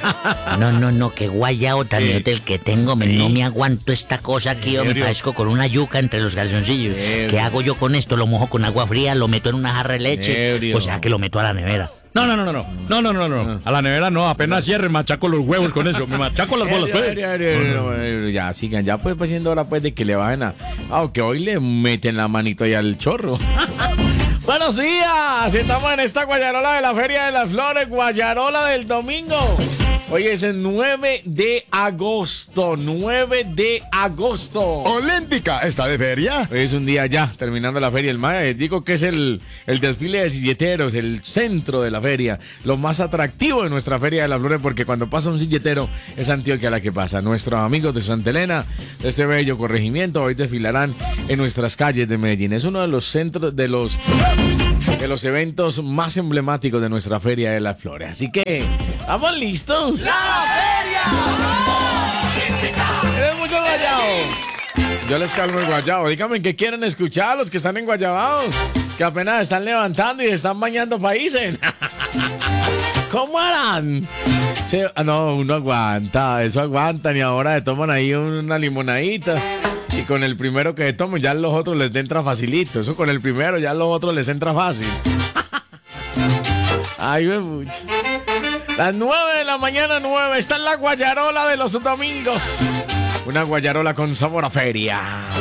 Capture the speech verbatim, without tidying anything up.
No, no, no, que guayao tan ¿Qué? el que tengo, me, no me aguanto esta cosa aquí, yo me serio? parezco con una yuca entre los calzoncillos. Ebrio. ¿Qué hago yo con esto? Lo mojo con agua fría, lo meto en una jarra de leche, Ebrio. o sea que lo meto a la nevera. No, no, no, no, no, no, no, no, no. A la nevera no, apenas cierre, machaco los huevos con eso, me machaco las bolas, pues. Ebrio, ebrio, ebrio, ebrio, ya, sigan, ya pues, pues siendo hora pues de que le bajen a... Aunque hoy le meten la manito ahí al chorro. Buenos días, estamos en esta guayarola de la Feria de las Flores, guayarola del domingo. Hoy es el nueve de agosto, nueve de agosto. Olímpica, ¿está de feria? Hoy es un día ya, terminando la feria. El mae, digo que es el, el desfile de silleteros, el centro de la feria, lo más atractivo de nuestra Feria de las Flores, porque cuando pasa un silletero es Antioquia la que pasa. Nuestros amigos de Santa Elena, de este bello corregimiento, hoy desfilarán en nuestras calles de Medellín. Es uno de los centros, de los, de los eventos más emblemáticos de nuestra Feria de las Flores. Así que, ¿estamos listos? ¡La feria! ¿Tienes mucho guayabo? Yo les calmo el guayabo. Díganme qué quieren escuchar los que están en Guayabados, que apenas están levantando y están bañando países. ¿Cómo harán? Sí, no, uno aguanta, eso aguantan y ahora se toman ahí una limonadita. Y con el primero que se tomen, ya los otros les entra facilito. Eso con el primero, ya los otros les entra fácil. Ay, me mucho. Las nueve de la mañana, nueve. Está en la guayarola de los domingos. Una guayarola con sabor a feria.